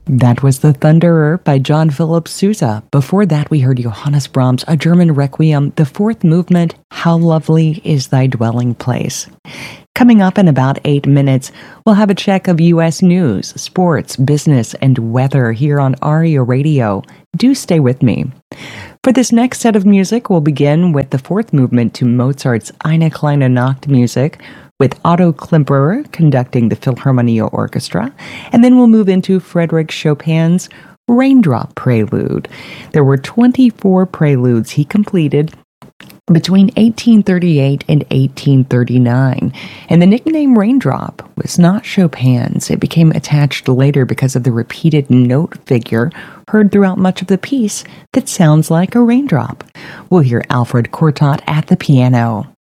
That was The Thunderer by John Philip Sousa. Before that, we heard Johannes Brahms, A German Requiem, the fourth movement, How Lovely is Thy Dwelling Place. Coming up in about 8 minutes, we'll have a check of U.S. news, sports, business, and weather here on ARIA Radio. Do stay with me. For this next set of music, we'll begin with the fourth movement to Mozart's Eine kleine Nachtmusik, with Otto Klemperer conducting the Philharmonia Orchestra, and then we'll move into Frédéric Chopin's Raindrop Prelude. There were 24 preludes he completed between 1838 and 1839, and the nickname Raindrop was not Chopin's. It became attached later because of the repeated note figure heard throughout much of the piece that sounds like a raindrop. We'll hear Alfred Cortot at the piano.